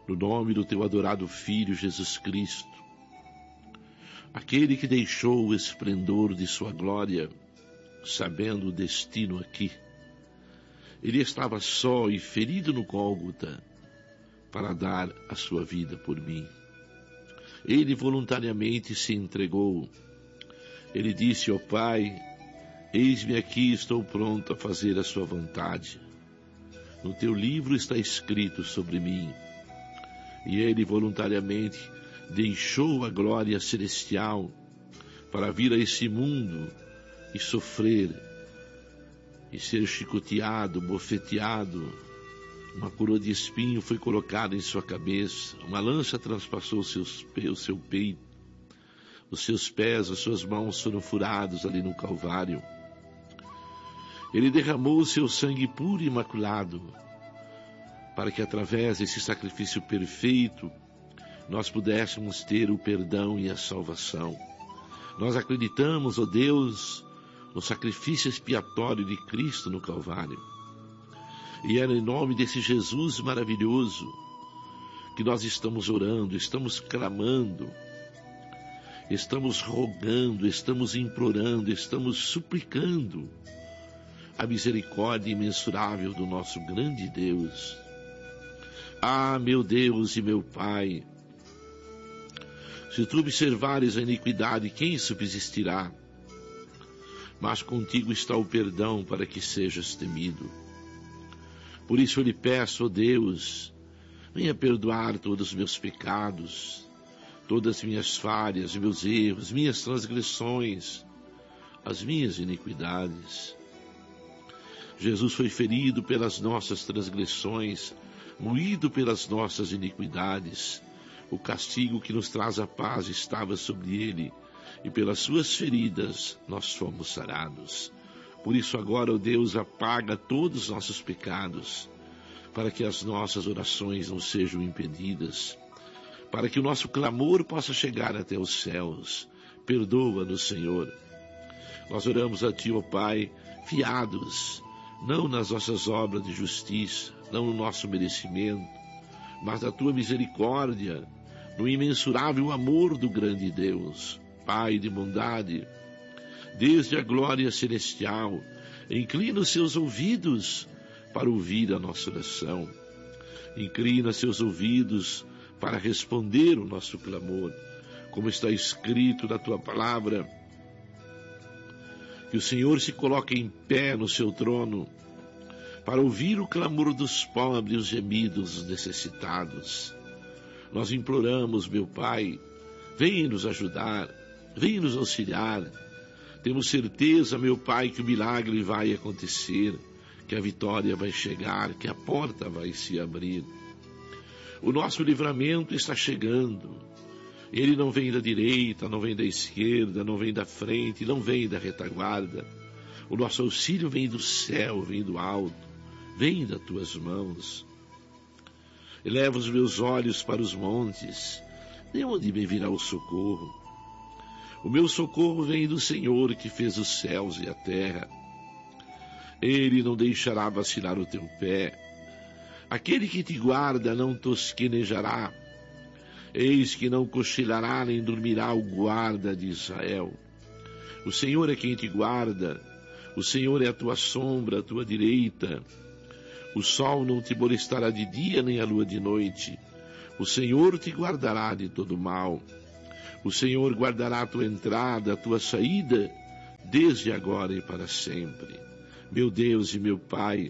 no nome do teu adorado Filho Jesus Cristo, aquele que deixou o esplendor de sua glória, sabendo o destino aqui. Ele estava só e ferido no Gólgota para dar a sua vida por mim. Ele voluntariamente se entregou. Ele disse ao Pai: eis-me aqui, estou pronto a fazer a sua vontade. No teu livro está escrito sobre mim. E ele voluntariamente deixou a glória celestial para vir a esse mundo e sofrer, e ser chicoteado, bofeteado. Uma coroa de espinho foi colocada em sua cabeça, uma lança transpassou o seu peito, os seus pés, as suas mãos foram furados ali no Calvário. Ele derramou o seu sangue puro e imaculado, para que através desse sacrifício perfeito, nós pudéssemos ter o perdão e a salvação. Nós acreditamos, ó Deus, no sacrifício expiatório de Cristo no Calvário. E é em nome desse Jesus maravilhoso que nós estamos orando, estamos clamando, estamos rogando, estamos implorando, estamos suplicando a misericórdia imensurável do nosso grande Deus. Ah, meu Deus e meu Pai, se tu observares a iniquidade, quem subsistirá? Mas contigo está o perdão para que sejas temido. Por isso eu lhe peço, ó Deus, venha perdoar todos os meus pecados, todas as minhas falhas, meus erros, minhas transgressões, as minhas iniquidades. Jesus foi ferido pelas nossas transgressões, moído pelas nossas iniquidades. O castigo que nos traz a paz estava sobre ele, e pelas suas feridas nós fomos sarados. Por isso agora, ó Deus, apaga todos os nossos pecados, para que as nossas orações não sejam impedidas, para que o nosso clamor possa chegar até os céus. Perdoa-nos, Senhor. Nós oramos a Ti, ó Pai, fiados, não nas nossas obras de justiça, não no nosso merecimento, mas da Tua misericórdia, no imensurável amor do grande Deus. Pai de bondade, desde a glória celestial, inclina os seus ouvidos para ouvir a nossa oração. Inclina seus ouvidos para responder o nosso clamor, como está escrito na Tua palavra, que o Senhor se coloque em pé no seu trono para ouvir o clamor dos pobres, os gemidos dos necessitados. Nós imploramos, meu Pai, venha nos ajudar, venha nos auxiliar. Temos certeza, meu Pai, que o milagre vai acontecer, que a vitória vai chegar, que a porta vai se abrir. O nosso livramento está chegando. Ele não vem da direita, não vem da esquerda, não vem da frente, não vem da retaguarda. O nosso auxílio vem do céu, vem do alto, vem das Tuas mãos. Eleva os meus olhos para os montes, de onde me virá o socorro? O meu socorro vem do Senhor, que fez os céus e a terra. Ele não deixará vacilar o teu pé. Aquele que te guarda não tosquenejará. Eis que não cochilará nem dormirá o guarda de Israel. O Senhor é quem te guarda. O Senhor é a tua sombra, a tua direita. O sol não te molestará de dia, nem a lua de noite. O Senhor te guardará de todo mal. O Senhor guardará a tua entrada, a tua saída, desde agora e para sempre. Meu Deus e meu Pai,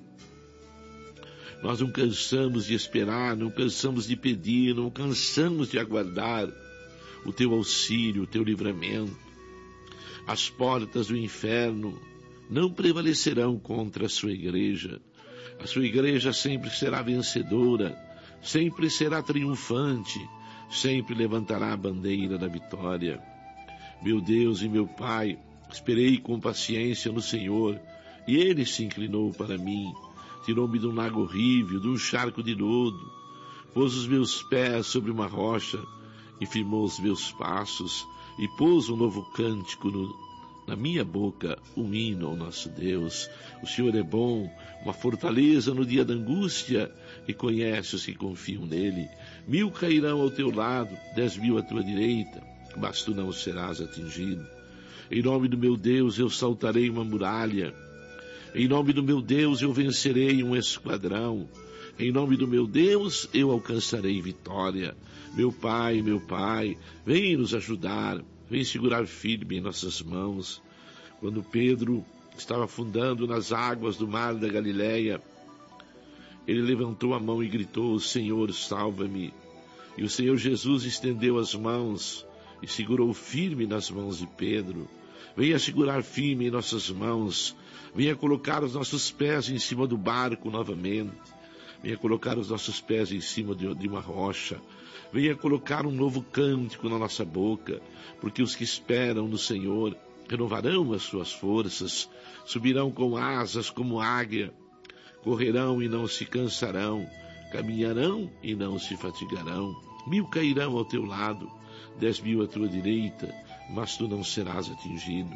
nós não cansamos de esperar, não cansamos de pedir, não cansamos de aguardar o Teu auxílio, o Teu livramento. As portas do inferno não prevalecerão contra a Sua igreja. A Sua igreja sempre será vencedora, sempre será triunfante, sempre levantará a bandeira da vitória. Meu Deus e meu Pai, esperei com paciência no Senhor, e Ele se inclinou para mim, tirou-me de um lago horrível, de um charco de lodo, pôs os meus pés sobre uma rocha, e firmou os meus passos, e pôs um novo cântico na minha boca um hino ao nosso Deus. O Senhor é bom, uma fortaleza no dia da angústia, e conhece os que confiam nele. 1000 cairão ao teu lado, 10.000 à tua direita, mas tu não serás atingido. Em nome do meu Deus eu saltarei uma muralha. Em nome do meu Deus eu vencerei um esquadrão. Em nome do meu Deus eu alcançarei vitória. Meu Pai, vem nos ajudar. Vem segurar firme em nossas mãos. Quando Pedro estava afundando nas águas do mar da Galileia, ele levantou a mão e gritou: Senhor, salva-me. E o Senhor Jesus estendeu as mãos e segurou firme nas mãos de Pedro. Venha segurar firme em nossas mãos. Venha colocar os nossos pés em cima do barco novamente. Venha colocar os nossos pés em cima de uma rocha. Venha colocar um novo cântico na nossa boca, porque os que esperam no Senhor renovarão as suas forças, subirão com asas como águia, correrão e não se cansarão, caminharão e não se fatigarão. 1000 cairão ao teu lado, 10.000 à tua direita, mas tu não serás atingido.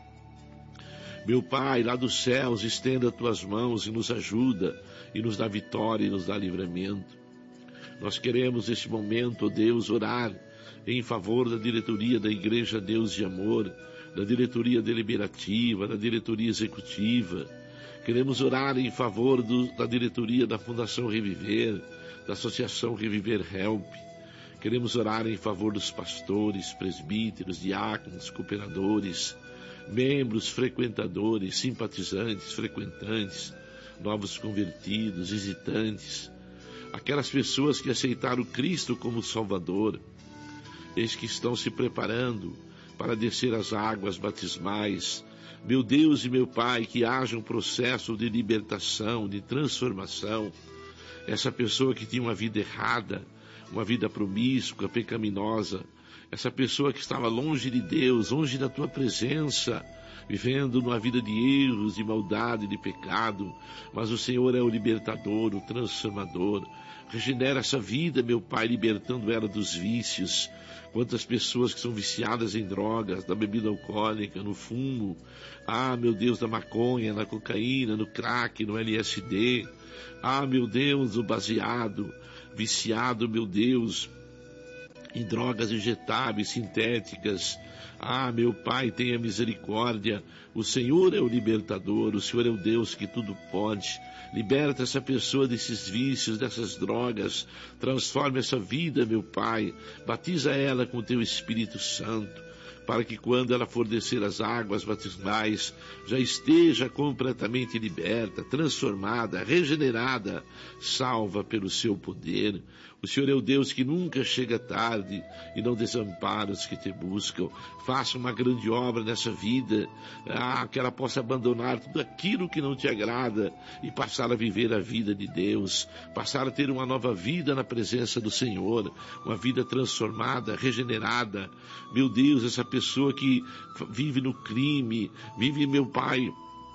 Meu Pai, lá dos céus, estenda as tuas mãos e nos ajuda, e nos dá vitória e nos dá livramento. Nós queremos neste momento, ó Deus, orar em favor da diretoria da Igreja Deus de Amor, da diretoria deliberativa, da diretoria executiva. Queremos orar em favor da diretoria da Fundação Reviver, da Associação Reviver Help. Queremos orar em favor dos pastores, presbíteros, diáconos, cooperadores, membros, frequentadores, simpatizantes, frequentantes, novos convertidos, visitantes, aquelas pessoas que aceitaram Cristo como Salvador, eis que estão se preparando para descer as águas batismais. Meu Deus e meu Pai, que haja um processo de libertação, de transformação. Essa pessoa que tinha uma vida errada, uma vida promíscua, pecaminosa, essa pessoa que estava longe de Deus, longe da tua presença, vivendo numa vida de erros, de maldade, de pecado, mas o Senhor é o libertador, o transformador. Regenera essa vida, meu Pai, libertando ela dos vícios. Quantas pessoas que são viciadas em drogas, na bebida alcoólica, no fumo, meu Deus, na maconha, na cocaína, no crack, no LSD, meu Deus, no baseado, viciado, meu Deus, em drogas injetáveis, sintéticas. Meu Pai, tenha misericórdia. O Senhor é o libertador, o Senhor é o Deus que tudo pode. Liberta essa pessoa desses vícios, dessas drogas. Transforma essa vida, meu Pai. Batiza ela com o teu Espírito Santo, para que quando ela for descer as águas batismais, já esteja completamente liberta, transformada, regenerada, salva pelo seu poder. O Senhor é o Deus que nunca chega tarde e não desampara os que te buscam. Faça uma grande obra nessa vida, que ela possa abandonar tudo aquilo que não te agrada e passar a viver a vida de Deus, passar a ter uma nova vida na presença do Senhor, uma vida transformada, regenerada. Meu Deus, essa pessoa que vive no crime, vive, meu Pai,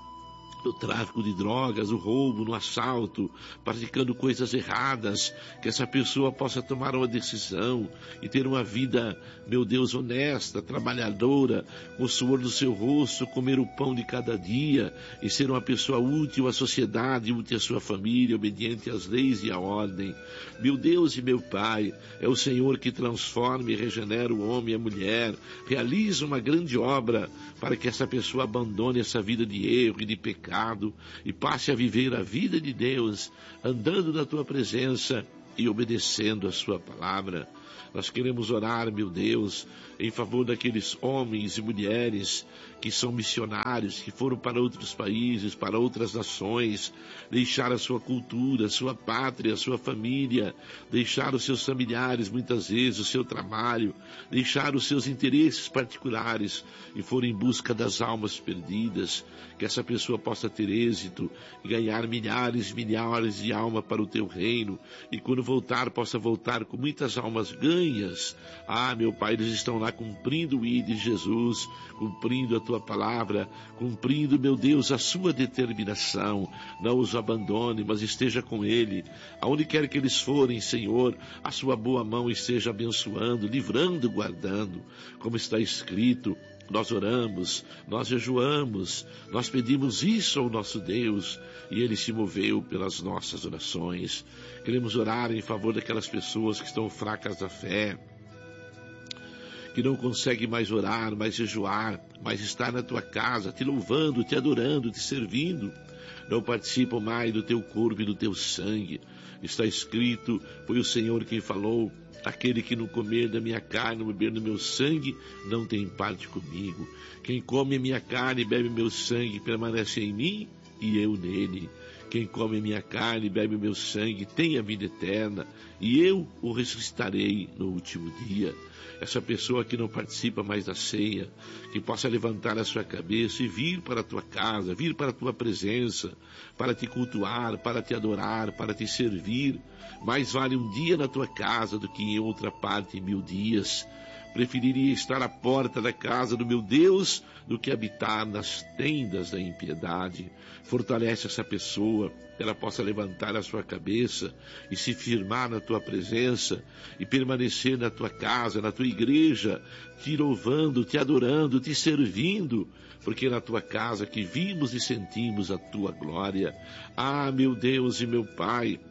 no tráfico de drogas, no roubo, no assalto, praticando coisas erradas, que essa pessoa possa tomar uma decisão e ter uma vida, meu Deus, honesta, trabalhadora, com o suor do seu rosto, comer o pão de cada dia e ser uma pessoa útil à sociedade, útil à sua família, obediente às leis e à ordem. Meu Deus e meu Pai, é o Senhor que transforma e regenera o homem e a mulher, realiza uma grande obra para que essa pessoa abandone essa vida de erro e de pecado e passe a viver a vida de Deus, andando na tua presença e obedecendo a sua palavra. Nós queremos orar, meu Deus, em favor daqueles homens e mulheres que são missionários, que foram para outros países, para outras nações, deixar a sua cultura, a sua pátria, a sua família, deixar os seus familiares, muitas vezes, o seu trabalho, deixar os seus interesses particulares e foram em busca das almas perdidas. Que essa pessoa possa ter êxito e ganhar milhares e milhares de almas para o teu reino, e quando voltar, possa voltar com muitas almas ganhas. Meu Pai, eles estão lá cumprindo o ID de Jesus, cumprindo a tua palavra, cumprindo, meu Deus, a sua determinação. Não os abandone, mas esteja com ele. Aonde quer que eles forem, Senhor, a sua boa mão esteja abençoando, livrando, guardando, como está escrito: Nós oramos, nós jejuamos, nós pedimos isso ao nosso Deus e Ele se moveu pelas nossas orações. Queremos orar em favor daquelas pessoas que estão fracas da fé, que não conseguem mais orar, mais jejuar, mais estar na tua casa, te louvando, te adorando, te servindo. Não participam mais do teu corpo e do teu sangue. Está escrito, foi o Senhor quem falou: aquele que não comer da minha carne, não beber do meu sangue, não tem parte comigo. Quem come a minha carne e bebe meu sangue, permanece em mim e eu nele. Quem come a minha carne e bebe o meu sangue tem a vida eterna, e eu o ressuscitarei no último dia. Essa pessoa que não participa mais da ceia, que possa levantar a sua cabeça e vir para a tua casa, vir para a tua presença, para te cultuar, para te adorar, para te servir. Mais vale um dia na tua casa do que em outra parte 1000 dias. Preferiria estar à porta da casa do meu Deus do que habitar nas tendas da impiedade. Fortalece essa pessoa, que ela possa levantar a sua cabeça e se firmar na tua presença e permanecer na tua casa, na tua igreja, te louvando, te adorando, te servindo, porque é na tua casa que vimos e sentimos a tua glória. Ah, meu Deus e meu Pai,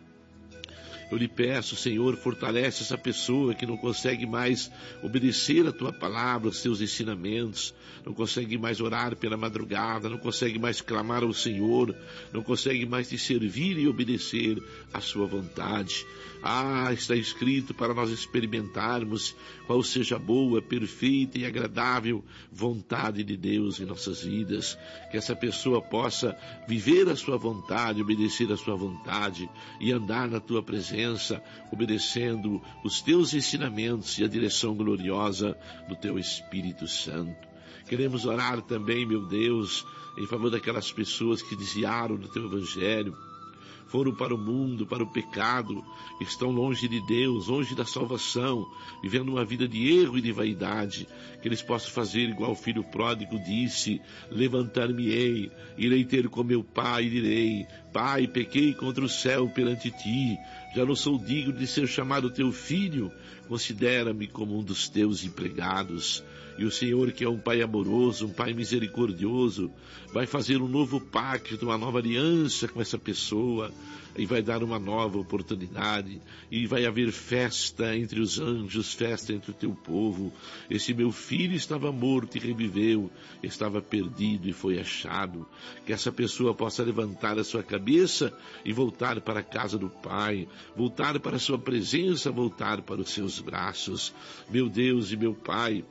eu lhe peço, Senhor, fortalece essa pessoa que não consegue mais obedecer a tua palavra, os teus ensinamentos, não consegue mais orar pela madrugada, não consegue mais clamar ao Senhor, não consegue mais te servir e obedecer à sua vontade. Ah, está escrito para nós experimentarmos qual seja a boa, perfeita e agradável vontade de Deus em nossas vidas. Que essa pessoa possa viver a sua vontade, obedecer a sua vontade e andar na tua presença, obedecendo os teus ensinamentos e a direção gloriosa do teu Espírito Santo. Queremos orar também, meu Deus, em favor daquelas pessoas que desviaram do teu Evangelho, foram para o mundo, para o pecado, estão longe de Deus, longe da salvação, vivendo uma vida de erro e de vaidade. Que eles possam fazer igual o filho pródigo disse: levantar-me-ei, irei ter com meu pai e direi: Pai, pequei contra o céu perante ti, já não sou digno de ser chamado teu filho, considera-me como um dos teus empregados. E o Senhor, que é um Pai amoroso, um Pai misericordioso, vai fazer um novo pacto, uma nova aliança com essa pessoa, e vai dar uma nova oportunidade, e vai haver festa entre os anjos, festa entre o teu povo. Esse meu filho estava morto e reviveu, estava perdido e foi achado. Que essa pessoa possa levantar a sua cabeça e voltar para a casa do Pai, voltar para a sua presença, voltar para os seus braços. Meu Deus e meu Pai,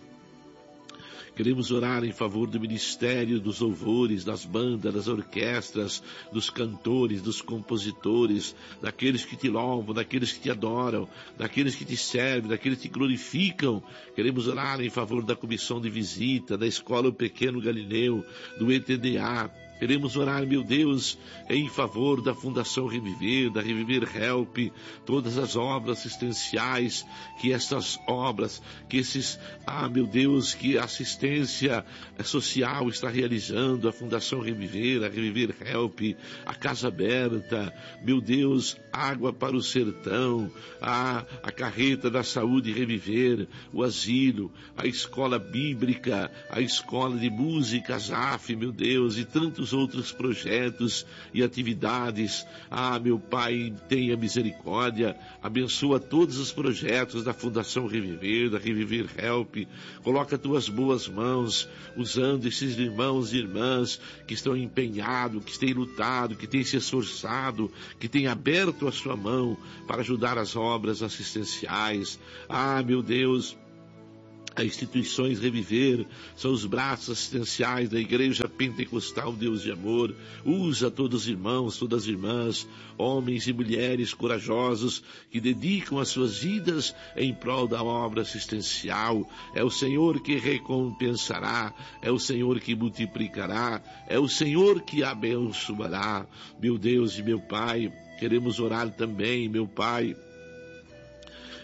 queremos orar em favor do ministério dos louvores, das bandas, das orquestras, dos cantores, dos compositores, daqueles que te louvam, daqueles que te adoram, daqueles que te servem, daqueles que te glorificam. Queremos orar em favor da comissão de visita, da escola O Pequeno Galileu, do ETDA. Queremos orar, meu Deus, em favor da Fundação Reviver, da Reviver Help, todas as obras assistenciais, que essas obras, que esses, meu Deus, que a assistência social está realizando, a Fundação Reviver, a Reviver Help, a Casa Aberta, meu Deus, Água para o Sertão, a Carreta da Saúde Reviver, o Asilo, a Escola Bíblica, a Escola de Música, ASAF, meu Deus, e tantos outros projetos e atividades. Meu Pai, tenha misericórdia, abençoa todos os projetos da Fundação Reviver, da Reviver Help, coloca tuas boas mãos, usando esses irmãos e irmãs que estão empenhados, que têm lutado, que têm se esforçado, que têm aberto a sua mão para ajudar as obras assistenciais. Meu Deus, as instituições Reviver são os braços assistenciais da Igreja Pentecostal Deus de Amor. Usa todos os irmãos, todas as irmãs, homens e mulheres corajosos que dedicam as suas vidas em prol da obra assistencial. É o Senhor que recompensará, é o Senhor que multiplicará, é o Senhor que abençoará. Meu Deus e meu Pai, queremos orar também, meu Pai,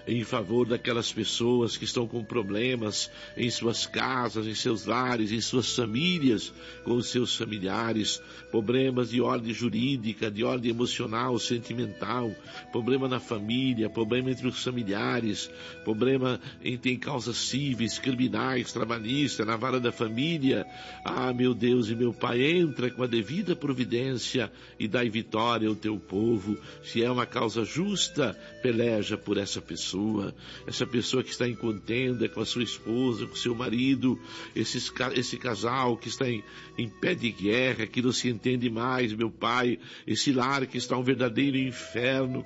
em favor daquelas pessoas que estão com problemas em suas casas, em seus lares, em suas famílias, com os seus familiares, problemas de ordem jurídica, de ordem emocional, sentimental, problema na família, problema entre os familiares, problema em causas cíveis, criminais, trabalhistas, na vara da família. Ah, meu Deus e meu Pai, entra com a devida providência e dai vitória ao teu povo. Se é uma causa justa, peleja por essa pessoa que está em contenda com a sua esposa, com seu marido, esse casal que está em pé de guerra, que não se entende mais, meu Pai, esse lar que está um verdadeiro inferno.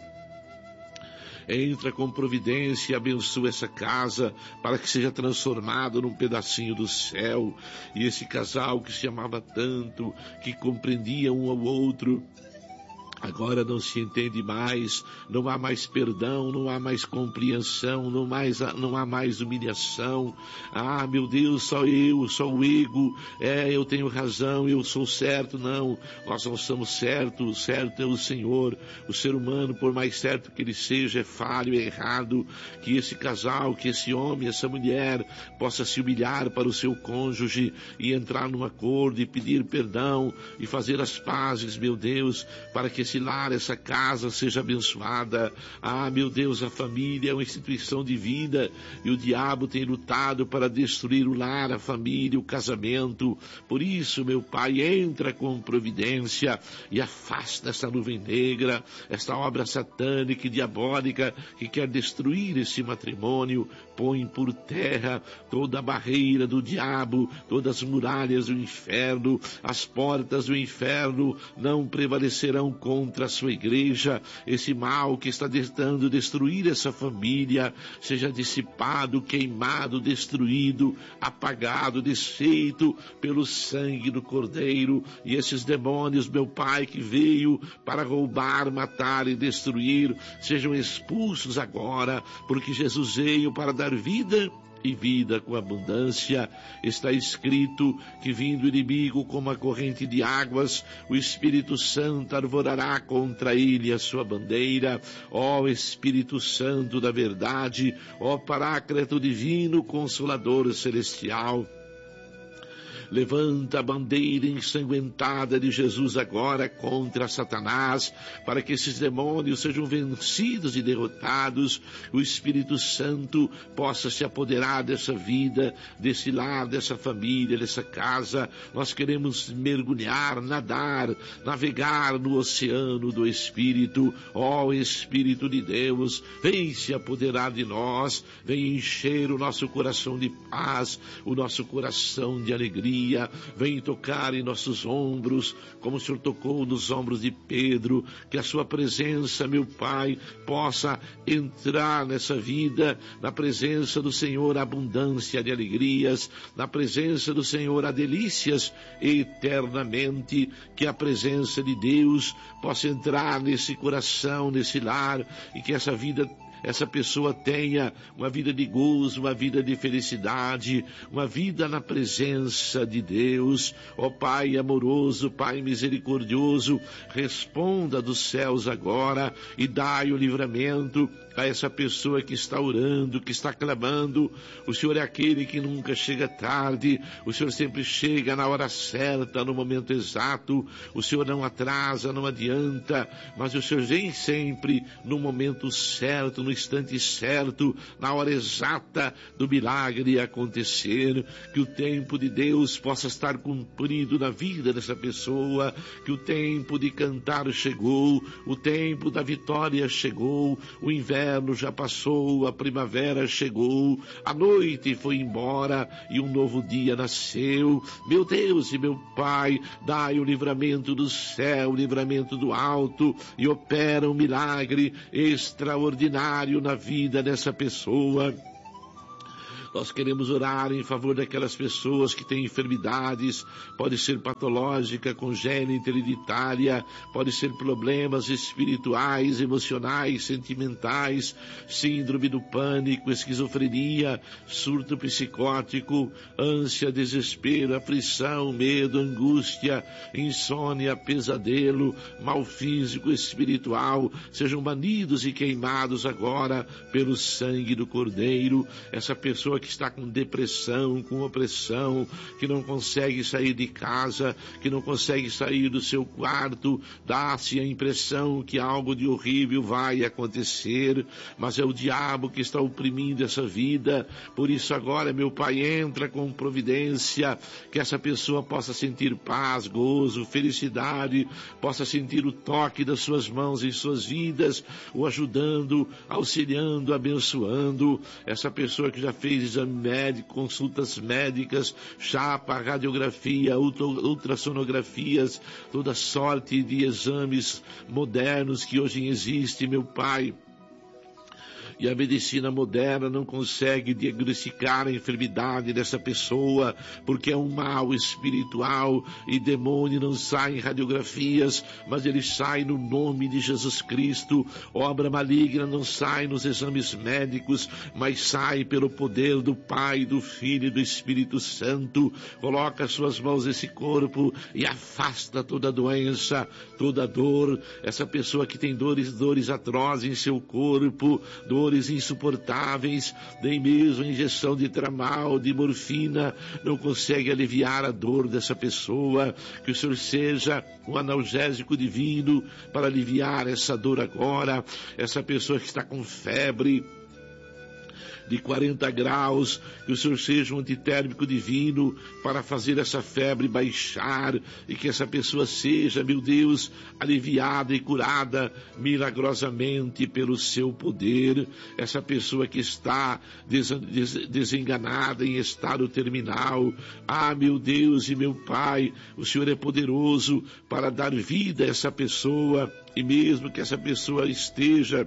Entra com providência e abençoa essa casa para que seja transformado num pedacinho do céu. E esse casal que se amava tanto, que compreendia um ao outro, agora não se entende mais, não há mais perdão, não há mais compreensão, não há mais humilhação. Ah, meu Deus, só o ego, eu tenho razão, eu sou certo. Não, nós não somos certos, o certo é o Senhor. O ser humano, por mais certo que ele seja, é falho, é errado. Que esse casal, que esse homem, essa mulher possa se humilhar para o seu cônjuge e entrar num acordo e pedir perdão e fazer as pazes, meu Deus, para que esse lar, essa casa seja abençoada. Ah, meu Deus, a família é uma instituição de vida e o diabo tem lutado para destruir o lar, a família, o casamento. Por isso, meu Pai, entra com providência e afasta essa nuvem negra, esta obra satânica e diabólica que quer destruir esse matrimônio. Põe por terra toda a barreira do diabo, todas as muralhas do inferno. As portas do inferno não prevalecerão contra a sua igreja. Esse mal que está tentando destruir essa família seja dissipado, queimado, destruído, apagado, desfeito pelo sangue do Cordeiro. E esses demônios, meu Pai, que veio para roubar, matar e destruir, sejam expulsos agora, porque Jesus veio para dar vida e vida com abundância. Está escrito que, vindo o inimigo como a corrente de águas, o Espírito Santo arvorará contra ele a sua bandeira. Ó Espírito Santo da verdade, ó Paráclito divino, Consolador celestial, levanta a bandeira ensanguentada de Jesus agora contra Satanás, para que esses demônios sejam vencidos e derrotados. O Espírito Santo possa se apoderar dessa vida, desse lar, dessa família, dessa casa. Nós queremos mergulhar, nadar, navegar no oceano do Espírito. Ó Espírito de Deus, vem se apoderar de nós, vem encher o nosso coração de paz, o nosso coração de alegria. Vem tocar em nossos ombros, como o Senhor tocou nos ombros de Pedro. Que a sua presença, meu Pai, possa entrar nessa vida. Na presença do Senhor há abundância de alegrias, na presença do Senhor há delícias eternamente. Que a presença de Deus possa entrar nesse coração, nesse lar, e que essa pessoa tenha uma vida de gozo, uma vida de felicidade, uma vida na presença de Deus. Ó Pai amoroso, Pai misericordioso, responda dos céus agora e dai o livramento a essa pessoa que está orando, que está clamando. O Senhor é aquele que nunca chega tarde, o Senhor sempre chega na hora certa, no momento exato. O Senhor não atrasa, não adianta, mas o Senhor vem sempre no momento certo, no instante certo, na hora exata do milagre acontecer. Que o tempo de Deus possa estar cumprido na vida dessa pessoa, que o tempo de cantar chegou, o tempo da vitória chegou, o inverno já passou, a primavera chegou, a noite foi embora e um novo dia nasceu. Meu Deus e meu Pai, dai o livramento do céu, o livramento do alto, e opera um milagre extraordinário na vida dessa pessoa. Nós queremos orar em favor daquelas pessoas que têm enfermidades, pode ser patológica, congênita, hereditária, pode ser problemas espirituais, emocionais, sentimentais, síndrome do pânico, esquizofrenia, surto psicótico, ânsia, desespero, aflição, medo, angústia, insônia, pesadelo, mal físico, espiritual, sejam banidos e queimados agora pelo sangue do Cordeiro. Essa pessoa que está com depressão, com opressão, que não consegue sair de casa, que não consegue sair do seu quarto, dá-se a impressão que algo de horrível vai acontecer, mas é o diabo que está oprimindo essa vida. Por isso agora, meu Pai, entra com providência, que essa pessoa possa sentir paz, gozo, felicidade, possa sentir o toque das suas mãos em suas vidas, o ajudando, auxiliando, abençoando. Essa pessoa que já fez exame médico, consultas médicas, chapa, radiografia, ultrassonografias, toda sorte de exames modernos que hoje existem, meu Pai. E a medicina moderna não consegue diagnosticar a enfermidade dessa pessoa, porque é um mal espiritual, e demônio não sai em radiografias, mas ele sai no nome de Jesus Cristo. Obra maligna não sai nos exames médicos, mas sai pelo poder do Pai, do Filho e do Espírito Santo. Coloca suas mãos nesse corpo e afasta toda doença, toda dor. Essa pessoa que tem dores atrozes em seu corpo, dores insuportáveis, nem mesmo a injeção de tramal, de morfina, não consegue aliviar a dor dessa pessoa. Que o Senhor seja um analgésico divino para aliviar essa dor agora. Essa pessoa que está com febre de 40 graus, que o Senhor seja um antitérmico divino para fazer essa febre baixar, e que essa pessoa seja, meu Deus, aliviada e curada milagrosamente pelo seu poder. Essa pessoa que está desenganada em estado terminal, meu Deus e meu Pai, o Senhor é poderoso para dar vida a essa pessoa, e mesmo que essa pessoa esteja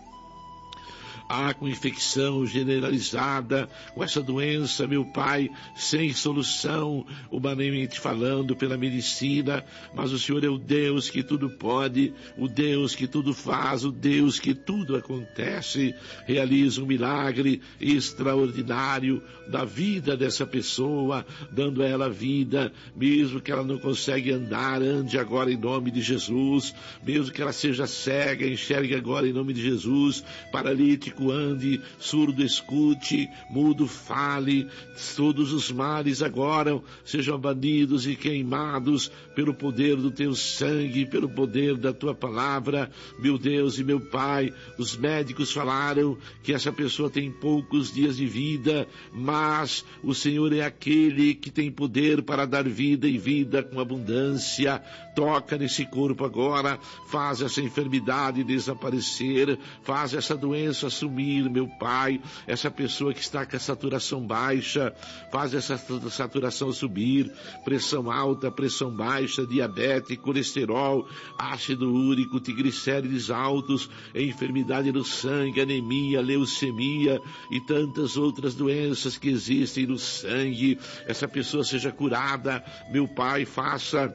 com infecção generalizada, com essa doença, meu Pai, sem solução, humanamente falando, pela medicina, mas o Senhor é o Deus que tudo pode, o Deus que tudo faz, o Deus que tudo acontece. Realiza um milagre extraordinário da vida dessa pessoa, dando a ela vida, mesmo que ela não consegue andar, ande agora em nome de Jesus. Mesmo que ela seja cega, enxergue agora em nome de Jesus. Paralítico, ande, surdo escute, mudo fale. Todos os males agora sejam banidos e queimados pelo poder do teu sangue, pelo poder da tua palavra, meu Deus e meu Pai. Os médicos falaram que essa pessoa tem poucos dias de vida, mas o Senhor é aquele que tem poder para dar vida e vida com abundância. Toca nesse corpo agora, faz essa enfermidade desaparecer, faz essa doença sumir, meu Pai. Essa pessoa que está com a saturação baixa, faz essa saturação subir, pressão alta, pressão baixa, diabetes, colesterol, ácido úrico, triglicérides altos, enfermidade no sangue, anemia, leucemia e tantas outras doenças que existem no sangue. Essa pessoa seja curada, meu Pai. Faça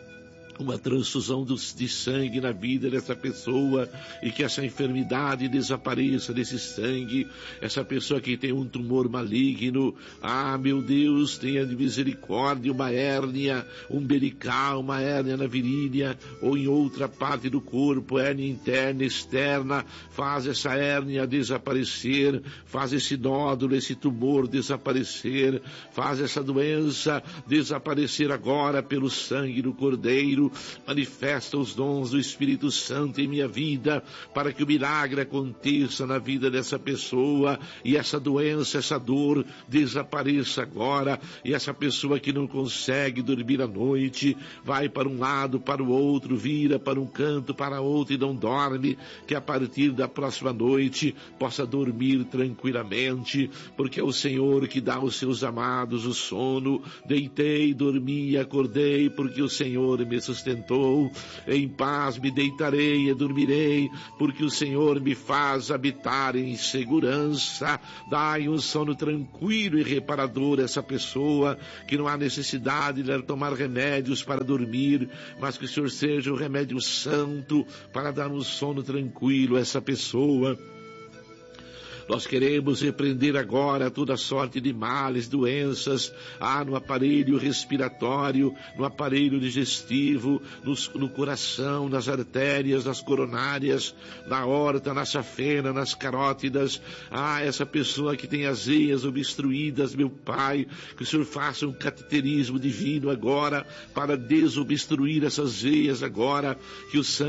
uma transfusão de sangue na vida dessa pessoa, e que essa enfermidade desapareça desse sangue. Essa pessoa que tem um tumor maligno, meu Deus, tenha de misericórdia, uma hérnia umbilical, uma hérnia na virilha ou em outra parte do corpo, hérnia interna, externa, faz essa hérnia desaparecer, faz esse nódulo, esse tumor desaparecer, faz essa doença desaparecer agora pelo sangue do Cordeiro. Manifesta os dons do Espírito Santo em minha vida, para que o milagre aconteça na vida dessa pessoa, e essa doença, essa dor desapareça agora. E essa pessoa que não consegue dormir à noite, vai para um lado, para o outro, vira para um canto, para outro e não dorme, que a partir da próxima noite possa dormir tranquilamente, porque é o Senhor que dá aos seus amados o sono. Deitei, dormi, acordei, porque o Senhor me sustentou. sustentou. Em paz me deitarei e dormirei, porque o Senhor me faz habitar em segurança. Dai um sono tranquilo e reparador a essa pessoa, que não há necessidade de tomar remédios para dormir, mas que o Senhor seja o remédio santo para dar um sono tranquilo a essa pessoa. Nós queremos repreender agora toda sorte de males, doenças, no aparelho respiratório, no aparelho digestivo, no coração, nas artérias, nas coronárias, na aorta, na safena, nas carótidas. Essa pessoa que tem as veias obstruídas, meu Pai, que o Senhor faça um cateterismo divino agora para desobstruir essas veias agora, que o sangue